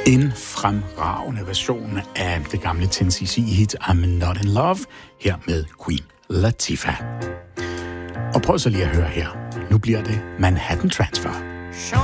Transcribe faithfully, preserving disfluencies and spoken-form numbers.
En fremragende version af det gamle ten C C-hit I'm Not In Love, her med Queen Latifah. Og prøv så lige at høre her. Nu bliver det Manhattan Transfer.